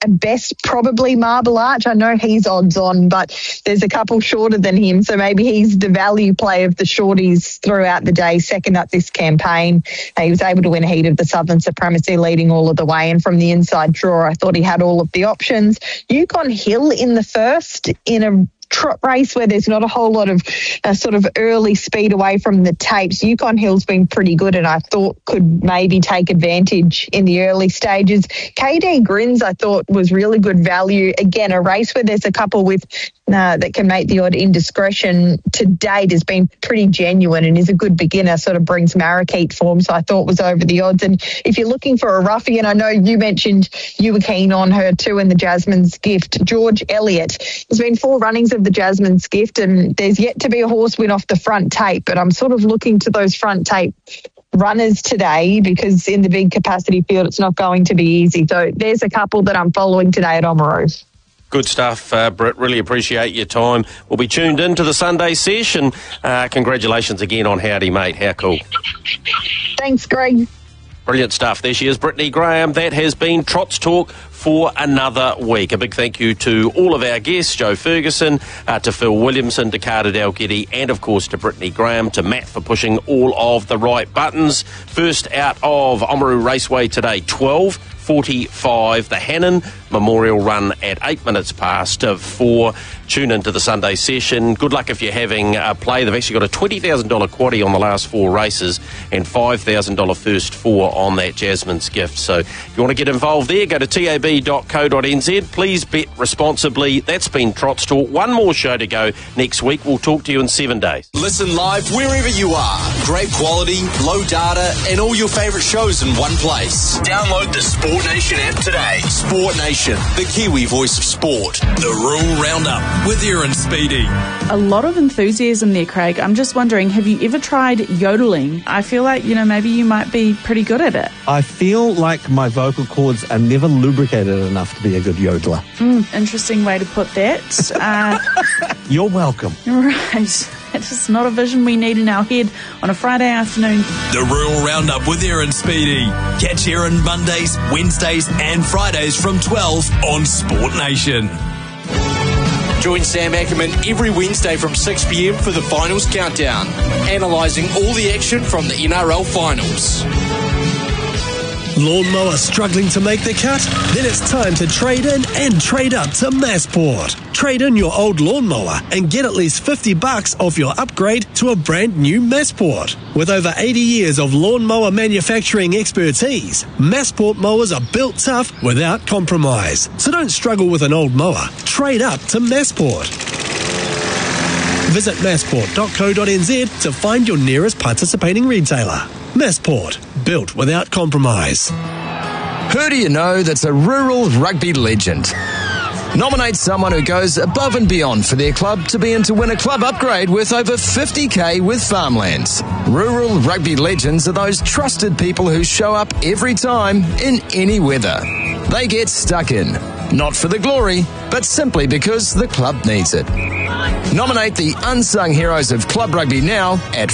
at best, probably Marble Arch. I know he's odds on, but there's a couple shorter than him, so maybe he's the value play of the shorties throughout the day, second up this campaign. He was able to win a heat of the Southern Supremacy, leading all of the way, and from the inside draw, I thought he had all of the options. Yukon Hill in the first in a trot race where there's not a whole lot of sort of early speed away from the tapes. Yukon Hill's been pretty good and I thought could maybe take advantage in the early stages. KD Grins I thought was really good value. Again, a race where there's a couple with that can make the odd indiscretion to date has been pretty genuine and is a good beginner, sort of brings Marrakeet form, so I thought was over the odds. And if you're looking for a roughie, and I know you mentioned you were keen on her too in the Jasmine's Gift, George Elliott. There's been 4 runnings of the Jasmine's Gift and there's yet to be a horse win off the front tape, but I'm sort of looking to those front tape runners today because in the big capacity field it's not going to be easy. So there's a couple that I'm following today at Oamaru. Good stuff, Britt. Really appreciate your time. We'll be tuned into the Sunday session. Congratulations again on Howdy Mate. How cool. Thanks, Greg. Brilliant stuff. There she is, Brittany Graham. That has been Trots Talk for another week. A big thank you to all of our guests, Joe Ferguson, to Phil Williamson, to Carter Dalgety, and of course to Brittany Graham, to Matt for pushing all of the right buttons. First out of Oamaru Raceway today, 12:45, the Hannon Memorial Run at 8 minutes past 4. Tune into the Sunday session. Good luck if you're having a play. They've actually got a $20,000 quaddie on the last 4 races and $5,000 first 4 on that Jasmine's Gift. So if you want to get involved there, go to tab.co.nz. Please bet responsibly. That's been Trots Talk. One more show to go next week. We'll talk to you in 7 days. Listen live wherever you are. Great quality, low data, and all your favourite shows in one place. Download the Sport Nation app today. Sport Nation, the Kiwi voice of sport. The Rural Roundup with Aaron Speedy. A lot of enthusiasm there, Craig. I'm just wondering, have you ever tried yodeling? I feel like, maybe you might be pretty good at it. I feel like my vocal cords are never lubricated enough to be a good yodeler. Interesting way to put that. You're welcome. Right. It's just not a vision we need in our head on a Friday afternoon. The Rural Roundup with Aaron Speedy. Catch Aaron Mondays, Wednesdays and Fridays from 12 on Sport Nation. Join Sam Ackerman every Wednesday from 6 p.m. for the Finals Countdown, analysing all the action from the NRL Finals. Lawnmower struggling to make the cut? Then it's time to trade in and trade up to Massport. Trade in your old lawnmower and get at least $50 off your upgrade to a brand new Massport. With over 80 years of lawnmower manufacturing expertise, Massport mowers are built tough without compromise. So don't struggle with an old mower. Trade up to Massport. Visit massport.co.nz to find your nearest participating retailer. Massport, built without compromise. Who do you know that's a rural rugby legend? Nominate someone who goes above and beyond for their club to be in to win a club upgrade worth over $50,000 with Farmlands. Rural rugby legends are those trusted people who show up every time in any weather. They get stuck in, not for the glory, but simply because the club needs it. Nominate the unsung heroes of club rugby now at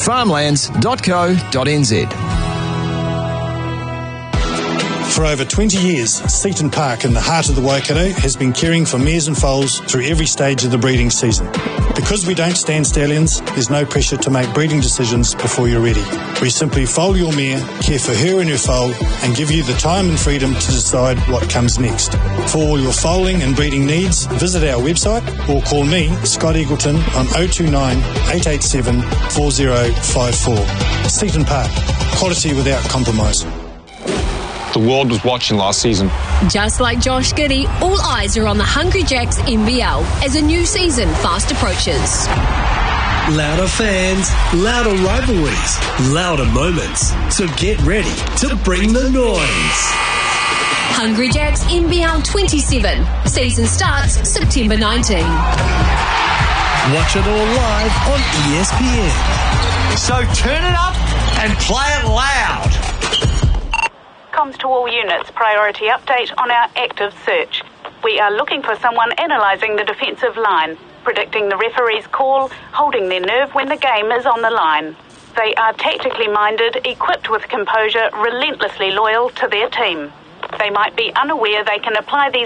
farmlands.co.nz. For over 20 years, Seaton Park in the heart of the Waikato has been caring for mares and foals through every stage of the breeding season. Because we don't stand stallions, there's no pressure to make breeding decisions before you're ready. We simply foal your mare, care for her and her foal, and give you the time and freedom to decide what comes next. For all your foaling and breeding needs, visit our website or call me, Scott Eagleton, on 029 887 4054. Seaton Park, quality without compromise. The world was watching last season. Just like Josh Giddey, all eyes are on the Hungry Jacks NBL as a new season fast approaches. Louder fans, louder rivalries, louder moments. So get ready to bring the noise. Hungry Jacks NBL 27. Season starts September 19. Watch it all live on ESPN. So turn it up and play it loud. Comms to all units, priority update on our active search. We are looking for someone analysing the defensive line, predicting the referee's call, holding their nerve when the game is on the line. They are tactically minded, equipped with composure, relentlessly loyal to their team. They might be unaware they can apply these